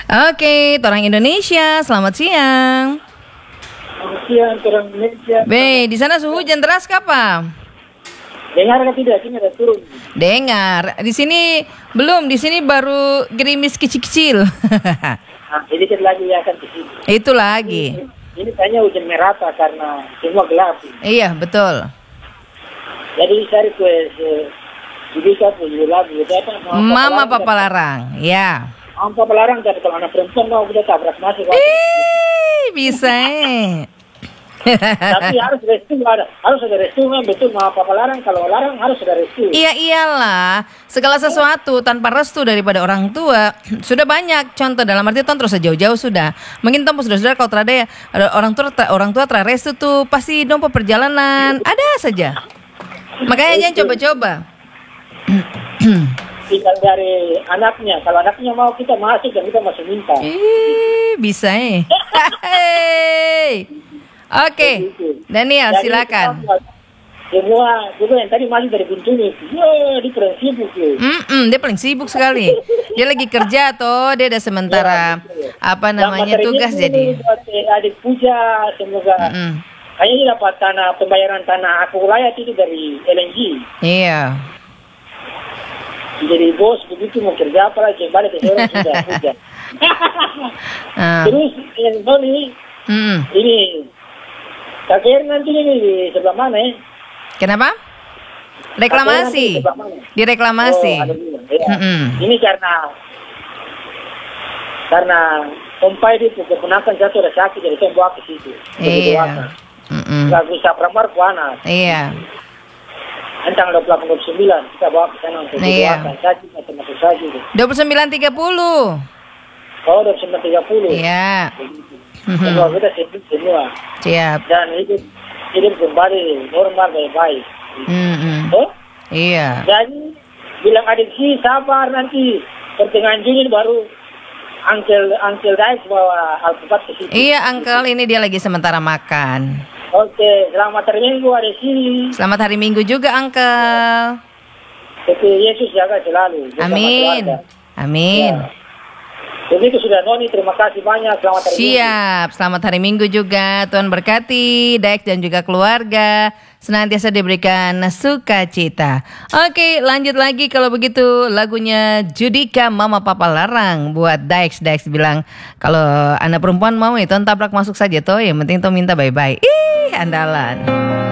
Oke, orang Indonesia, selamat siang. Selamat siang, orang Indonesia. Be, di sana suhu hujan deras kapa? Dengar atau tidak? Ini ada turun. Dengar. Di sini belum, di sini baru gerimis kecil-kecil. Nah, sedikit lagi akan ke sini. Itu lagi. Ini kayaknya hujan merata karena semua gelap. Iya, betul. Jadi saya request Judika punya lagu itu apa? Mama Papa Larang. Ya. Mama Papa Larang, tapi kalau anak perempuan mau kita tabrak masuk. Bisa. Tapi harus restu, harus ada restu, betul. Mama Papa Larang, kalau larang harus ada restu. Iya iyalah, segala sesuatu tanpa restu daripada orang tua sudah banyak contoh, dalam arti ton terus jauh-jauh sudah. Mungkin tom sudah kalau terada ya ada orang tua restu tuh pasti dompo perjalanan ada saja. Makanya jangan coba-coba. Tinggal dari anaknya. Kalau anaknya mau kita masuk dan kita masih minta. Bisa Oke, Daniel silakan. Semua juga yang tadi masuk dari Bintuni, dia paling sibuk. Dia paling sibuk sekali. Dia lagi kerja toh, dia ada sementara tugas jadi. Adik Puja semoga. Kayaknya dia dapat pembayaran tanah aku layak itu dari LNG. Iya. Jadi bos begitu mau kerja apa lagi balik ke sore sudah Puja. Terus yang ini KKR nanti ini di sebelah mana ya? Kenapa? Reklamasi. Direklamasi. Ini karena pompai itu keponakan jatuh ada sakit jadi saya bawa ke situ. Iya. Gak bisa pramar kuana. Iya. Tanggal 28-29 kita bawa ke sana untuk didoakan sakit macam-macam sakit. 29.30. Oh 29.30. Iya. Semua kita sibuk semua. Siap. Dan hidup kembali normal baik-baik. Oh? Iya. Jadi bilang adik sih sabar nanti pertengahan Juni baru Uncle Daik bawa alpukat ke situ. Iya Uncle, ini dia lagi sementara makan. Oke, selamat hari Minggu ada sini. Selamat hari Minggu juga Uncle. Oke, Yesus jaga selalu. Amin. Amin. Ya. Begitu sudah Noni, terima kasih banyak. Selamat hari Minggu. Siap, selamat hari Minggu juga. Tuhan berkati Daik dan juga keluarga, senantiasa diberikan sukacita. Oke, lanjut lagi kalau begitu lagunya Judika Mama Papa Larang buat Daik. Daik bilang kalau anak perempuan mau itu tabrak masuk saja toh, yang penting toh minta bye-bye. Andalan.